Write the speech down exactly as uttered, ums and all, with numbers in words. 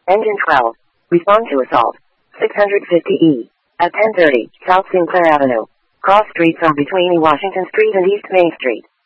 Engine twelve. Respond to assault. six fifty E. At ten thirty, South Sinclair Avenue. Cross streets are between Washington Street and East Main Street.